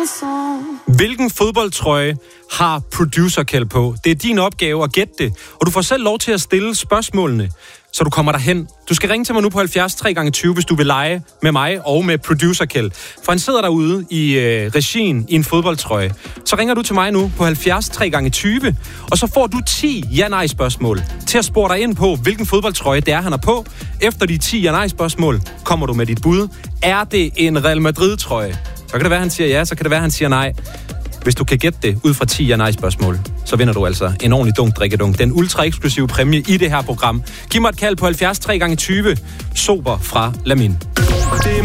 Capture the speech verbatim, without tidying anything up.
Hvilken fodboldtrøje har producer Kjeld på? Det er din opgave at gætte det, og du får selv lov til at stille spørgsmålene, så du kommer derhen. Du skal ringe til mig nu på halvfjerds tre gange tyve, hvis du vil lege med mig og med producer Kjeld. For han sidder derude i øh, regien i en fodboldtrøje. Så ringer du til mig nu på halvfjerds tre gange tyve, og så får du ti ja-nej-spørgsmål til at spore dig ind på, hvilken fodboldtrøje det er, han er på. Efter de ti ja-nej-spørgsmål kommer du med dit bud. Er det en Real Madrid-trøje? Så kan det være, han siger ja, så kan det være, han siger nej. Hvis du kan gætte det ud fra ti ja-nej-spørgsmål, så vinder du altså en ordentlig dunk drikkedunk. Den ultra-eksklusive præmie i det her program. Giv mig et kald på halvfjerds tre gange tyve. Sober fra Lamin.